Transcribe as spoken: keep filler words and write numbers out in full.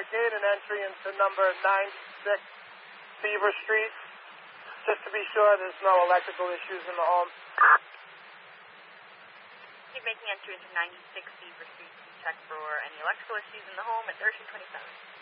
gain an entry into number ninety-six Beaver Street, just to be sure there's no electrical issues in the home. Keep making entry into ninety-six Beaver Street to check for any electrical issues in the home at thirteen twenty-seven.